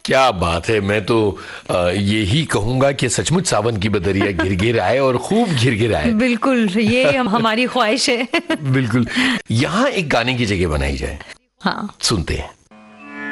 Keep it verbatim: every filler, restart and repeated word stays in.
क्या बात है। मैं तो यही कहूंगा कि सचमुच सावन की बदरिया घिर घिर आए और खूब घिर घिर आए। बिल्कुल, ये हम, हमारी ख्वाहिश है। बिल्कुल। यहाँ एक गाने की जगह बनाई जाए। हाँ, सुनते हैं।